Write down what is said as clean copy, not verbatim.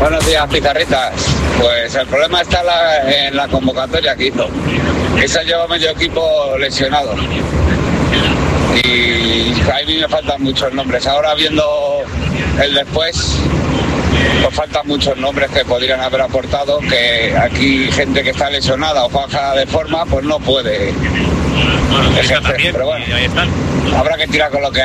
Buenos días, pizarritas. Pues el problema está en la convocatoria que hizo. Esa lleva medio equipo lesionado. Y a mí me faltan muchos nombres. Ahora viendo el después, pues faltan muchos nombres que podrían haber aportado, que aquí gente que está lesionada o baja de forma, pues no puede ejercer. Pero bueno, habrá que tirar con lo que hay.